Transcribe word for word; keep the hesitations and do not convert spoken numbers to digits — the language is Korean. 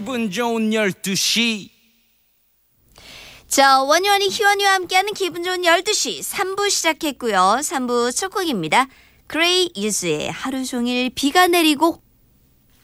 기분 좋은 열두 시. 자, 원효원이 희원이와 함께하는 기분 좋은 열두 시 삼 부 시작했고요. 삼 부 첫 곡입니다. 그레이 유즈의 하루 종일 비가 내리고